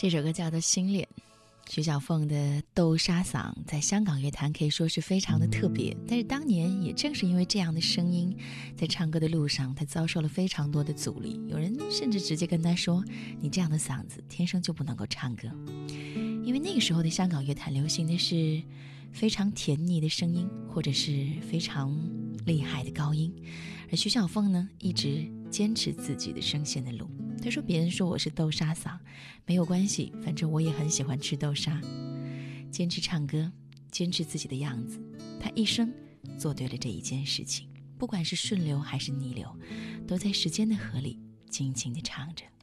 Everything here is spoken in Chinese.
这首歌叫做《心恋》，徐小凤的豆沙嗓在香港乐坛可以说是非常的特别，但是当年也正是因为这样的声音，在唱歌的路上她遭受了非常多的阻力，有人甚至直接跟她说，你这样的嗓子天生就不能够唱歌。因为那个时候的香港乐坛流行的是非常甜腻的声音，或者是非常厉害的高音，而徐小凤呢一直坚持自己的声线的路。她说别人说我是豆沙嗓没有关系，反正我也很喜欢吃豆沙，坚持唱歌，坚持自己的样子。她一生做对了这一件事情，不管是顺流还是逆流，都在时间的河里静静地唱着。